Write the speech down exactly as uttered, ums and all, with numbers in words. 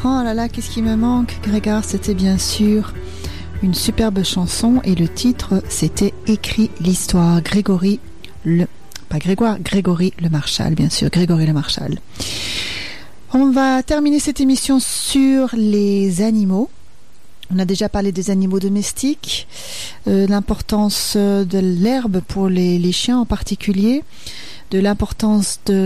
Oh là là, qu'est-ce qui me manque, Grégard? C'était bien sûr une superbe chanson et le titre, c'était Écrit l'histoire. Grégory le... Pas Grégoire, Grégory Le Marchal, bien sûr, Grégory Le Marchal. On va terminer cette émission sur les animaux. On a déjà parlé des animaux domestiques, euh, l'importance de l'herbe pour les, les chiens en particulier, de l'importance de